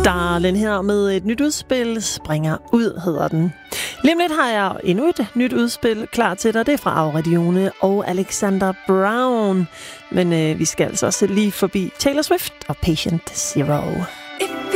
Darlin her med et nyt udspil. Springer ud, hedder den. Lige om lidt har jeg endnu et nyt udspil klar til dig. Det er fra Aura Dione og Alexander Brown. Men vi skal altså også lige forbi Taylor Swift og Patient Zero.